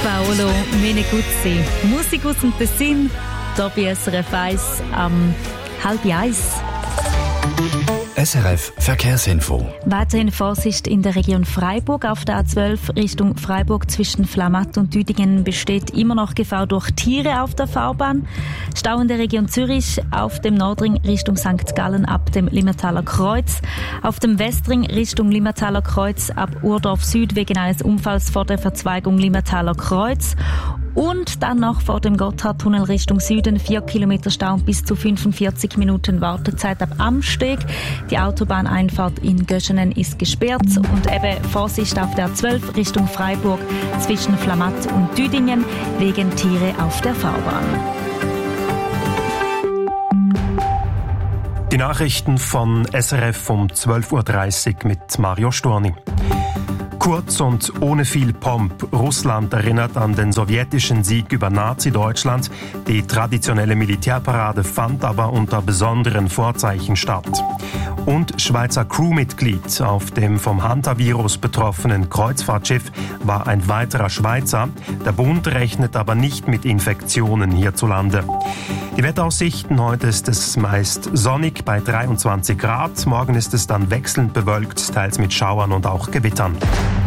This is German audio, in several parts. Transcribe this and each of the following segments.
Paolo Meneguzzi. Musik aus dem Tessin, hier bei SRF 1 am 12:30. SRF Verkehrsinfo. Weiterhin Vorsicht in der Region Freiburg. Auf der A12 Richtung Freiburg zwischen Flamatt und Düdingen besteht immer noch Gefahr durch Tiere auf der Fahrbahn. Stau in der Region Zürich auf dem Nordring Richtung St. Gallen ab dem Limmertaler Kreuz. Auf dem Westring Richtung Limmertaler Kreuz ab Urdorf Süd wegen eines Unfalls vor der Verzweigung Limmertaler Kreuz. Und dann noch vor dem Gotthardtunnel Richtung Süden 4 Kilometer Stau und bis zu 45 Minuten Wartezeit ab Amsteg. Die Autobahneinfahrt in Göschenen ist gesperrt und eben Vorsicht auf der 12 Richtung Freiburg zwischen Flamatt und Düdingen wegen Tiere auf der Fahrbahn. Die Nachrichten von SRF um 12:30 Uhr mit Mario Storni. Kurz und ohne viel Pomp. Russland erinnert an den sowjetischen Sieg über Nazi-Deutschland. Die traditionelle Militärparade fand aber unter besonderen Vorzeichen statt. Und Schweizer Crewmitglied auf dem vom Hantavirus betroffenen Kreuzfahrtschiff war ein weiterer Schweizer. Der Bund rechnet aber nicht mit Infektionen hierzulande. Die Wetteraussichten: Heute ist es meist sonnig bei 23 Grad. Morgen ist es dann wechselnd bewölkt, teils mit Schauern und auch Gewittern.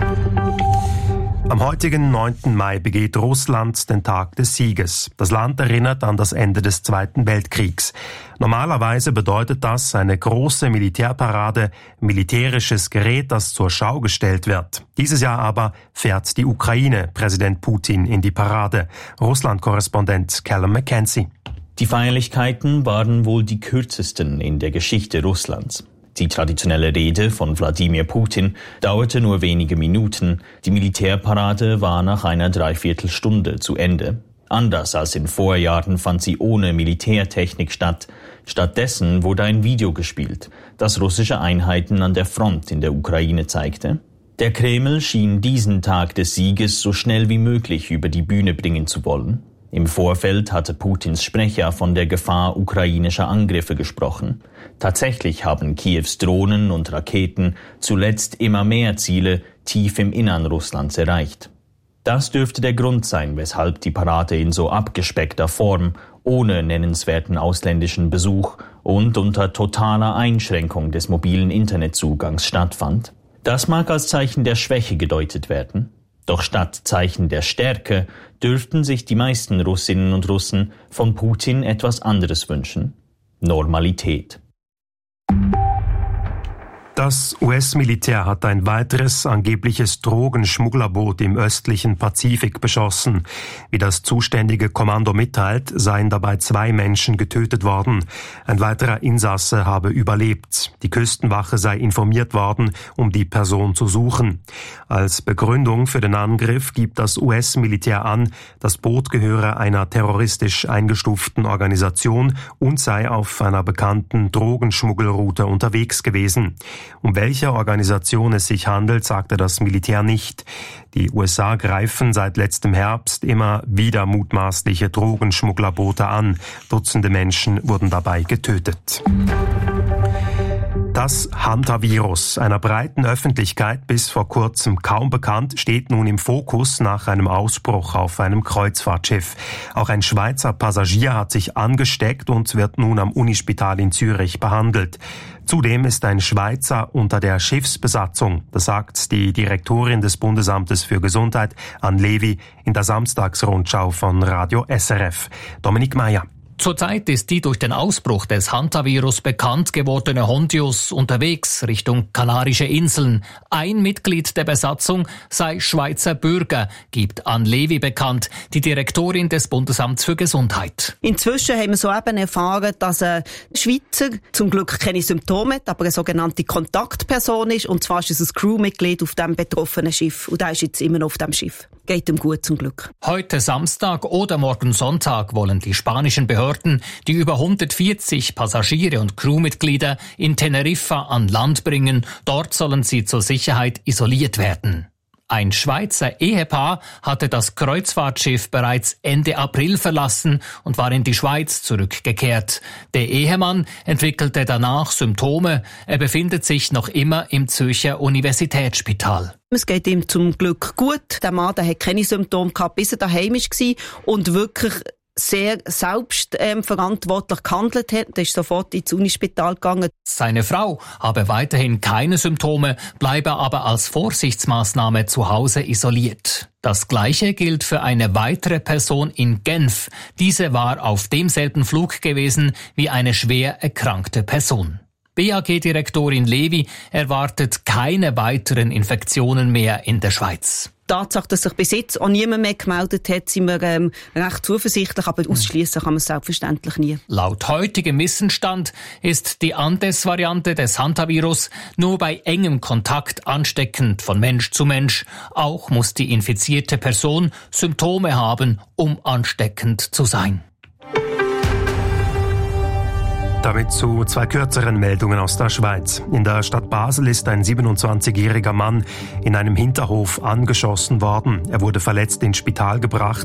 Am heutigen 9. Mai begeht Russland den Tag des Sieges. Das Land erinnert an das Ende des Zweiten Weltkriegs. Normalerweise bedeutet das eine große Militärparade, militärisches Gerät, das zur Schau gestellt wird. Dieses Jahr aber fährt die Ukraine Präsident Putin in die Parade. Russland-Korrespondent Callum McKenzie. Die Feierlichkeiten waren wohl die kürzesten in der Geschichte Russlands. Die traditionelle Rede von Wladimir Putin dauerte nur wenige Minuten. Die Militärparade war nach einer Dreiviertelstunde zu Ende. Anders als in Vorjahren fand sie ohne Militärtechnik statt. Stattdessen wurde ein Video gespielt, das russische Einheiten an der Front in der Ukraine zeigte. Der Kreml schien diesen Tag des Sieges so schnell wie möglich über die Bühne bringen zu wollen. Im Vorfeld hatte Putins Sprecher von der Gefahr ukrainischer Angriffe gesprochen. Tatsächlich haben Kiews Drohnen und Raketen zuletzt immer mehr Ziele tief im Innern Russlands erreicht. Das dürfte der Grund sein, weshalb die Parade in so abgespeckter Form, ohne nennenswerten ausländischen Besuch und unter totaler Einschränkung des mobilen Internetzugangs stattfand. Das mag als Zeichen der Schwäche gedeutet werden. Doch statt Zeichen der Stärke dürften sich die meisten Russinnen und Russen von Putin etwas anderes wünschen: Normalität. Das US-Militär hat ein weiteres angebliches Drogenschmugglerboot im östlichen Pazifik beschossen. Wie das zuständige Kommando mitteilt, seien dabei 2 Menschen getötet worden. Ein weiterer Insasse habe überlebt. Die Küstenwache sei informiert worden, um die Person zu suchen. Als Begründung für den Angriff gibt das US-Militär an, das Boot gehöre einer terroristisch eingestuften Organisation und sei auf einer bekannten Drogenschmuggelroute unterwegs gewesen. Um welche Organisation es sich handelt, sagte das Militär nicht. Die USA greifen seit letztem Herbst immer wieder mutmaßliche Drogenschmugglerboote an. Dutzende Menschen wurden dabei getötet. Das Hantavirus, einer breiten Öffentlichkeit bis vor kurzem kaum bekannt, steht nun im Fokus nach einem Ausbruch auf einem Kreuzfahrtschiff. Auch ein Schweizer Passagier hat sich angesteckt und wird nun am Unispital in Zürich behandelt. Zudem ist ein Schweizer unter der Schiffsbesatzung, das sagt die Direktorin des Bundesamtes für Gesundheit, Anne Levy, in der Samstagsrundschau von Radio SRF. Dominik Meyer. Zurzeit ist die durch den Ausbruch des Hantavirus bekannt gewordene Hondius unterwegs Richtung Kanarische Inseln. Ein Mitglied der Besatzung sei Schweizer Bürger, gibt Anne Levy bekannt, die Direktorin des Bundesamts für Gesundheit. Inzwischen haben wir soeben erfahren, dass ein Schweizer zum Glück keine Symptome hat, aber eine sogenannte Kontaktperson ist. Und zwar ist es ein Crewmitglied auf dem betroffenen Schiff. Und der ist jetzt immer noch auf dem Schiff. Geht ihm gut zum Glück. Heute Samstag oder morgen Sonntag wollen die spanischen Behörden die über 140 Passagiere und Crewmitglieder in Teneriffa an Land bringen. Dort sollen sie zur Sicherheit isoliert werden. Ein Schweizer Ehepaar hatte das Kreuzfahrtschiff bereits Ende April verlassen und war in die Schweiz zurückgekehrt. Der Ehemann entwickelte danach Symptome. Er befindet sich noch immer im Zürcher Universitätsspital. Es geht ihm zum Glück gut. Der Mann hat keine Symptome gehabt, bis er daheim war und wirklich sehr selbstverantwortlich gehandelt hat. Er ist sofort ins Unispital gegangen. Seine Frau habe weiterhin keine Symptome, bleibe aber als Vorsichtsmaßnahme zu Hause isoliert. Das Gleiche gilt für eine weitere Person in Genf. Diese war auf demselben Flug gewesen wie eine schwer erkrankte Person. BAG-Direktorin Levy erwartet keine weiteren Infektionen mehr in der Schweiz. Die Tatsache, dass sich bis jetzt auch niemand mehr gemeldet hat, sind wir recht zuversichtlich, aber ausschließen kann man es selbstverständlich nie. Laut heutigem Wissensstand ist die Andes-Variante des Hantavirus nur bei engem Kontakt ansteckend von Mensch zu Mensch. Auch muss die infizierte Person Symptome haben, um ansteckend zu sein. Damit zu zwei kürzeren Meldungen aus der Schweiz. In der Stadt Basel ist ein 27-jähriger Mann in einem Hinterhof angeschossen worden. Er wurde verletzt ins Spital gebracht.